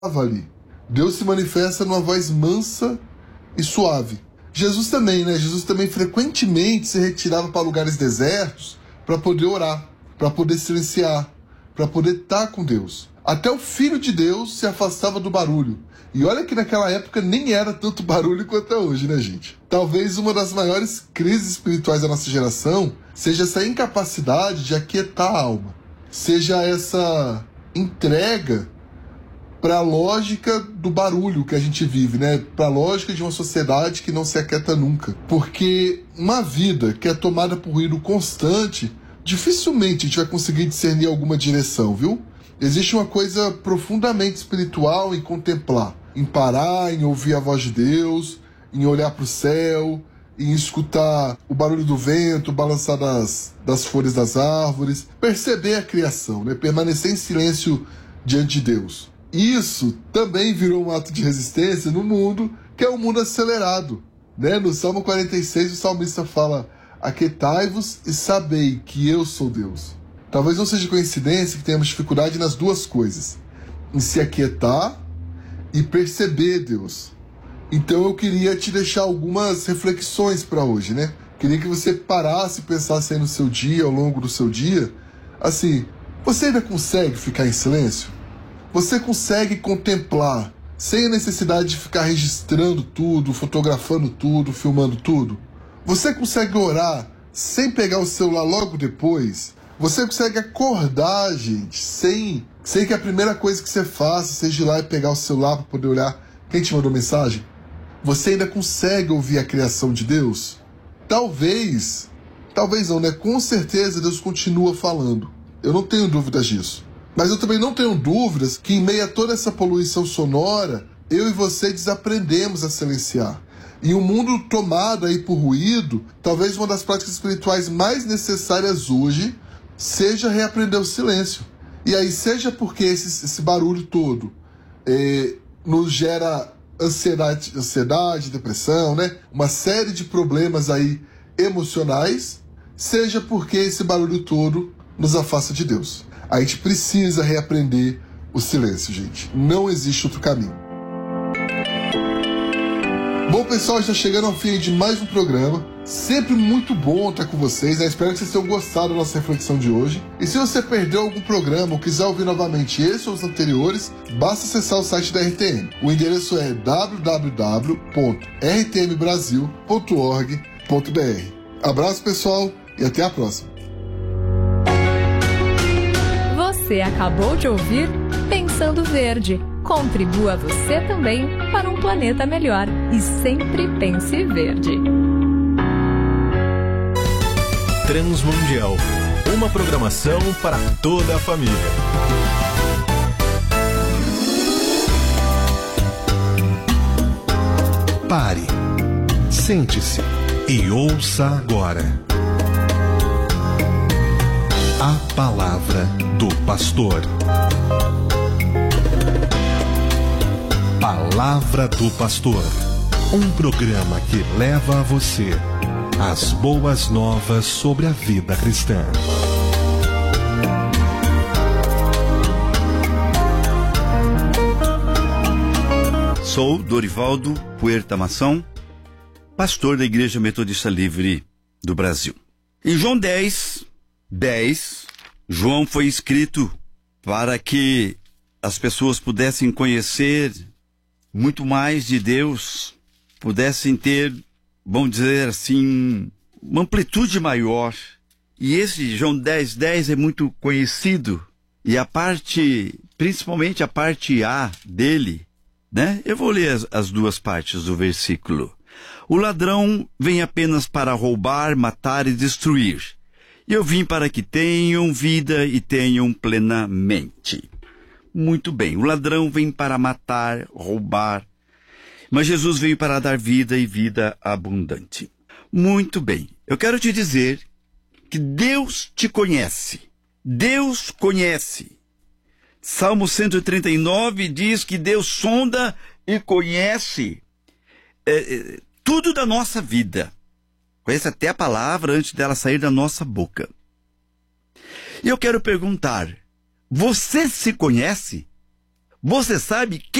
ali. Deus se manifesta numa voz mansa e suave. Jesus também, né? Jesus também frequentemente se retirava para lugares desertos para poder orar, para poder silenciar, para poder estar com Deus. Até o Filho de Deus se afastava do barulho. E olha que naquela época nem era tanto barulho quanto é hoje, né, gente? Talvez uma das maiores crises espirituais da nossa geração seja essa incapacidade de aquietar a alma. Seja essa entrega para a lógica do barulho que a gente vive, né? Para a lógica de uma sociedade que não se aquieta nunca. Porque uma vida que é tomada por ruído constante, dificilmente a gente vai conseguir discernir alguma direção, viu? Existe uma coisa profundamente espiritual em contemplar, em parar, em ouvir a voz de Deus, em olhar para o céu, em escutar o barulho do vento, o balançar das folhas das árvores, perceber a criação, né? Permanecer em silêncio diante de Deus. Isso também virou um ato de resistência no mundo, que é um mundo acelerado, né? No Salmo 46, o salmista fala: aquietai-vos e sabei que eu sou Deus. Talvez não seja coincidência que tenhamos dificuldade nas duas coisas, em se aquietar e perceber Deus. Então eu queria te deixar algumas reflexões para hoje, né? Queria que você parasse e pensasse aí no seu dia, ao longo do seu dia, assim, você ainda consegue ficar em silêncio? Você consegue contemplar sem a necessidade de ficar registrando tudo, fotografando tudo, filmando tudo? Você consegue orar sem pegar o celular logo depois? Você consegue acordar, gente, sem que a primeira coisa que você faça seja ir lá e pegar o celular para poder olhar quem te mandou mensagem? Você ainda consegue ouvir a criação de Deus? Talvez não, né? Com certeza Deus continua falando. Eu não tenho dúvidas disso. Mas eu também não tenho dúvidas que em meio a toda essa poluição sonora, eu e você desaprendemos a silenciar. E um mundo tomado aí por ruído, talvez uma das práticas espirituais mais necessárias hoje seja reaprender o silêncio. E aí seja porque esse barulho todo nos gera ansiedade, depressão, né? Uma série de problemas aí emocionais, seja porque esse barulho todo nos afasta de Deus. A gente precisa reaprender o silêncio, gente. Não existe outro caminho. Bom, pessoal, está chegando ao fim de mais um programa. Sempre muito bom estar com vocês, né? Espero que vocês tenham gostado da nossa reflexão de hoje. E se você perdeu algum programa ou quiser ouvir novamente esse ou os anteriores, basta acessar o site da RTM. O endereço é www.rtmbrasil.org.br. Abraço, pessoal, e até a próxima. Você acabou de ouvir Pensando Verde. Contribua você também para um planeta melhor e sempre pense verde. Transmundial, uma programação para toda a família. Pare, sente-se e ouça agora a palavra do pastor. Palavra do Pastor, um programa que leva a você as boas novas sobre a vida cristã. Sou Dorivaldo Puerta Mação, pastor da Igreja Metodista Livre do Brasil. Em João 10, João foi escrito para que as pessoas pudessem conhecer muito mais de Deus, pudessem ter, vamos dizer assim, uma amplitude maior. E esse João 10 é muito conhecido. E principalmente a parte A dele, né? Eu vou ler as duas partes do versículo. O ladrão vem apenas para roubar, matar e destruir. E eu vim para que tenham vida e tenham plenamente. Muito bem, o ladrão vem para matar, roubar, mas Jesus veio para dar vida e vida abundante. Muito bem, eu quero te dizer que Deus te conhece. Deus conhece. Salmo 139 diz que Deus sonda e conhece tudo da nossa vida. Conhece até a palavra antes dela sair da nossa boca. E eu quero perguntar, você se conhece? Você sabe